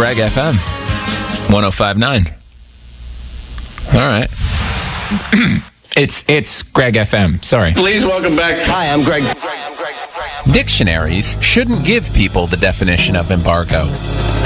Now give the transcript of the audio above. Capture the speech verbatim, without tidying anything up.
Greg F M, one oh five point nine. All right. it's it's Greg F M. Sorry. Please welcome back. Hi, I'm Greg. Dictionaries shouldn't give people the definition of embargo.